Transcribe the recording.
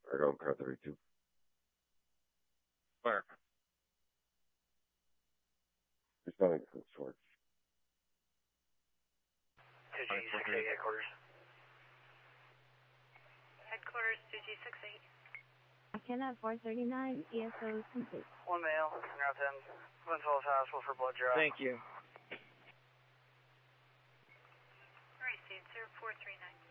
I go car 32. Where? There's nothing to the source. 2G68 headquarters. Headquarters 2G68. Kenna 439, ESO is complete. One male, route 10. Went to hospital for blood draw. Thank you. Received 0439.